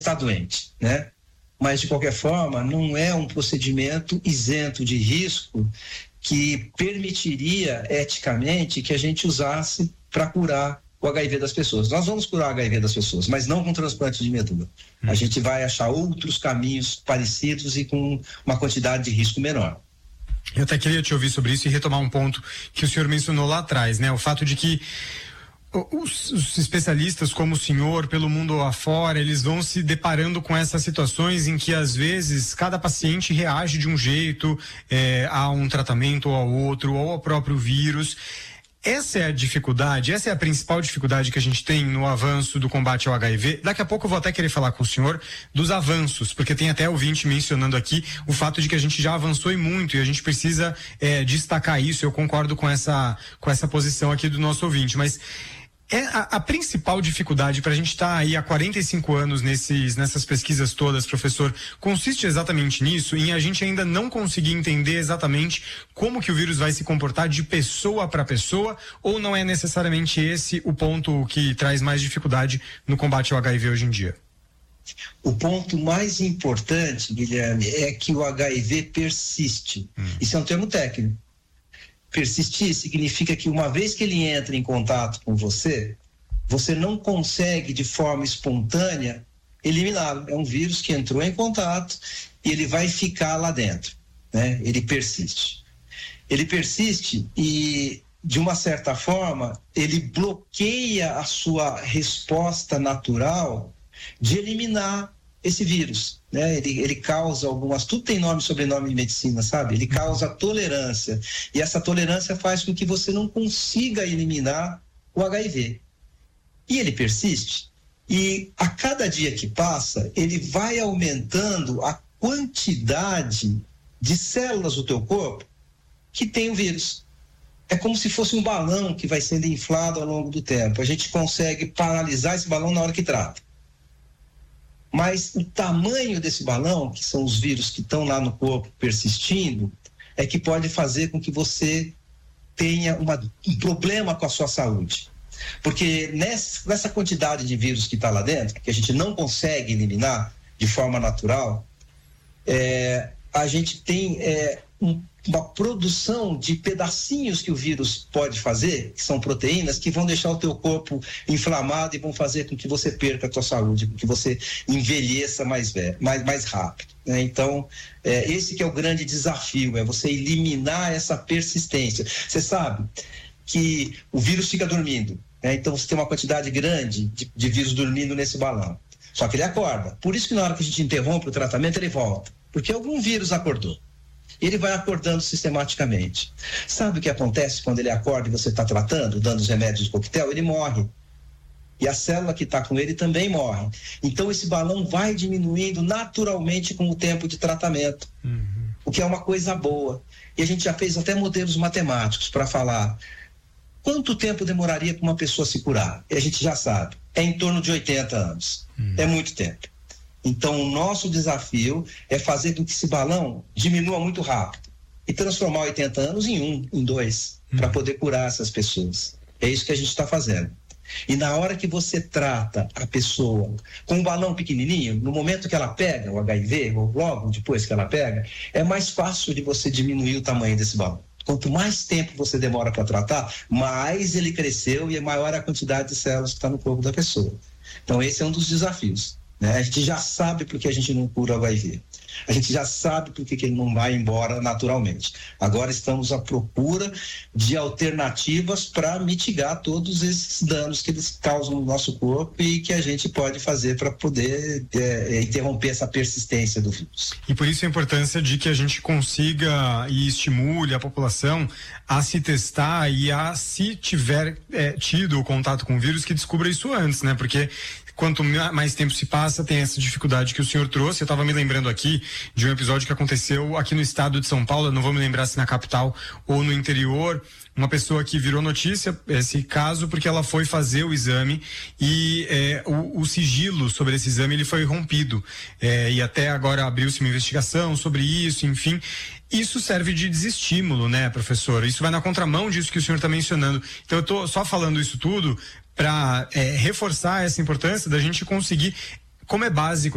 está doente, né? Mas, de qualquer forma, não é um procedimento isento de risco que permitiria, eticamente, que a gente usasse para curar o HIV das pessoas. Nós vamos curar o HIV das pessoas, mas não com transplante de medula. A gente vai achar outros caminhos parecidos e com uma quantidade de risco menor. Eu até queria te ouvir sobre isso e retomar um ponto que o senhor mencionou lá atrás, né? O fato de que os especialistas como o senhor, pelo mundo afora, eles vão se deparando com essas situações em que às vezes cada paciente reage de um jeito a um tratamento ou ao outro, ou ao próprio vírus. Essa é a dificuldade, essa é a principal dificuldade que a gente tem no avanço do combate ao HIV. Daqui a pouco eu vou até querer falar com o senhor dos avanços, porque tem até ouvinte mencionando aqui o fato de que a gente já avançou e muito, e a gente precisa destacar isso. Eu concordo com essa posição aqui do nosso ouvinte, mas a principal dificuldade para a gente estar aí há 45 anos nessas pesquisas todas, professor, consiste exatamente nisso, em a gente ainda não conseguir entender exatamente como que o vírus vai se comportar de pessoa para pessoa, ou não é necessariamente esse o ponto que traz mais dificuldade no combate ao HIV hoje em dia? O ponto mais importante, Guilherme, é que o HIV persiste. Isso é um termo técnico. Persistir significa que uma vez que ele entra em contato com você, você não consegue de forma espontânea eliminá-lo. É um vírus que entrou em contato e ele vai ficar lá dentro, né? Ele persiste. Ele persiste e, de uma certa forma, ele bloqueia a sua resposta natural de eliminar esse vírus, né? Ele causa algumas, tudo tem nome e sobrenome em medicina, sabe? Ele causa tolerância, e essa tolerância faz com que você não consiga eliminar o HIV. E ele persiste, e a cada dia que passa, ele vai aumentando a quantidade de células do teu corpo que tem o vírus. É como se fosse um balão que vai sendo inflado ao longo do tempo. A gente consegue paralisar esse balão na hora que trata. Mas o tamanho desse balão, que são os vírus que estão lá no corpo persistindo, é que pode fazer com que você tenha um problema com a sua saúde. Porque nessa quantidade de vírus que está lá dentro, que a gente não consegue eliminar de forma natural, a gente tem uma produção de pedacinhos que o vírus pode fazer, que são proteínas, que vão deixar o teu corpo inflamado e vão fazer com que você perca a tua saúde, com que você envelheça mais rápido, né? Então, esse que é o grande desafio, é você eliminar essa persistência. Você sabe que o vírus fica dormindo, né? Então você tem uma quantidade grande de vírus dormindo nesse balão. Só que ele acorda. Por isso que na hora que a gente interrompe o tratamento, ele volta. Porque algum vírus acordou. Ele vai acordando sistematicamente. Sabe o que acontece quando ele acorda e você está tratando, dando os remédios de coquetel? Ele morre. E a célula que está com ele também morre. Então esse balão vai diminuindo naturalmente com o tempo de tratamento. O que é uma coisa boa. E a gente já fez até modelos matemáticos para falar quanto tempo demoraria para uma pessoa se curar. E a gente já sabe. É em torno de 80 anos. É muito tempo. Então, o nosso desafio é fazer com que esse balão diminua muito rápido e transformar 80 anos em 2, para poder curar essas pessoas. É isso que a gente está fazendo. E na hora que você trata a pessoa com um balão pequenininho, no momento que ela pega o HIV, ou logo depois que ela pega, é mais fácil de você diminuir o tamanho desse balão. Quanto mais tempo você demora para tratar, mais ele cresceu e é maior a quantidade de células que está no corpo da pessoa. Então, esse é um dos desafios. A gente já sabe porque a gente não cura o HIV. A gente já sabe porque ele não vai embora naturalmente. Agora estamos à procura de alternativas para mitigar todos esses danos que eles causam no nosso corpo e que a gente pode fazer para poder interromper essa persistência do vírus. E por isso a importância de que a gente consiga e estimule a população a se testar e a, se tiver tido o contato com o vírus, que descubra isso antes, né? Porque quanto mais tempo se passa, tem essa dificuldade que o senhor trouxe. Eu estava me lembrando aqui de um episódio que aconteceu aqui no estado de São Paulo, eu não vou me lembrar se na capital ou no interior, uma pessoa que virou notícia, esse caso, porque ela foi fazer o exame e o sigilo sobre esse exame ele foi rompido. E até agora abriu-se uma investigação sobre isso, enfim. Isso serve de desestímulo, né, professor? Isso vai na contramão disso que o senhor está mencionando. Então eu estou só falando isso tudo para reforçar essa importância da gente conseguir, como é básico